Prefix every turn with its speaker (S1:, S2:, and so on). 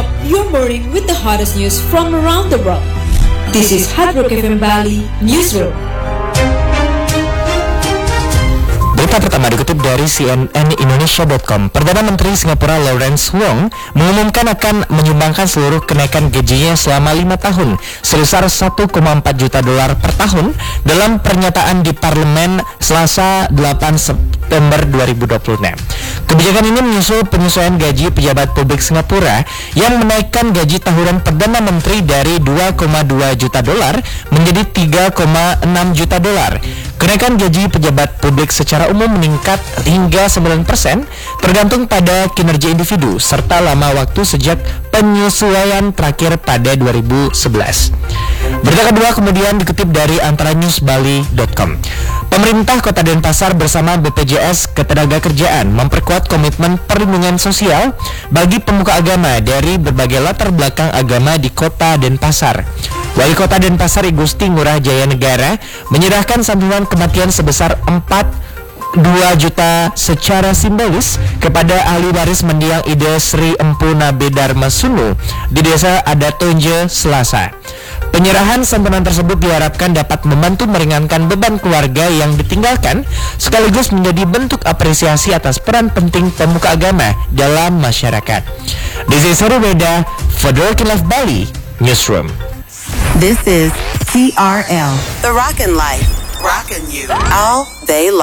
S1: up your morning with the hottest news from around the world. This is Hard Rock FM Bali Newsroom.
S2: Berita pertama dikutip dari cnnindonesia.com. Perdana Menteri Singapura Lawrence Wong mengumumkan akan menyumbangkan seluruh kenaikan gajinya selama 5 tahun sebesar 1,4 juta dolar per tahun dalam pernyataan di Parlemen Selasa 8 September 2026. Kebijakan ini menyusul penyesuaian gaji pejabat publik Singapura yang menaikkan gaji tahunan Perdana Menteri dari 2,2 juta dolar menjadi 3,6 juta dolar. Kenaikan gaji pejabat publik secara umum meningkat hingga 9% tergantung pada kinerja individu serta lama waktu sejak penyesuaian terakhir pada 2011. Berita kedua kemudian dikutip dari antaranewsbali.com. Pemerintah Kota Denpasar bersama BPJS Ketenagakerjaan memperkuat komitmen perlindungan sosial bagi pemuka agama dari berbagai latar belakang agama di Kota Denpasar. Wali Kota Denpasar I Gusti Ngurah Jaya Negara menyerahkan santunan kematian sebesar 2 juta secara simbolis kepada ahli waris mendiang Ida Sri Empu Nabe Dharma Sunu di Desa Adatonje, Selasa. Penyerahan santunan tersebut diharapkan dapat membantu meringankan beban keluarga yang ditinggalkan sekaligus menjadi bentuk apresiasi atas peran penting pemuka agama dalam masyarakat. This is Rubeda for The Rockin' Life Bali Newsroom.
S3: This is TRL, The Rockin' Life, rockin' you all day long.